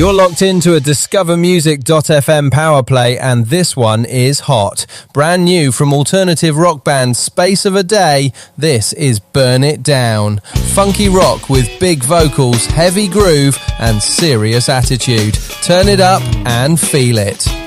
You're locked into a discovermusic.fm power play, and this one is hot. Brand new from alternative rock band Space of a Day, this is Burn It Down. Funky rock with big vocals, heavy groove and serious attitude. Turn it up and feel it.